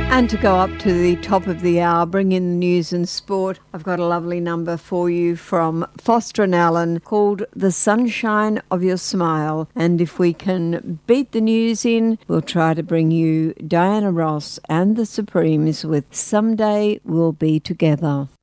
And to go up to the top of the hour, bring in the news and sport, I've got a lovely number for you from Foster and Allen called The Sunshine of Your Smile. And if we can beat the news in, we'll try to bring you Diana Ross and the Supremes with Someday We'll Be Together.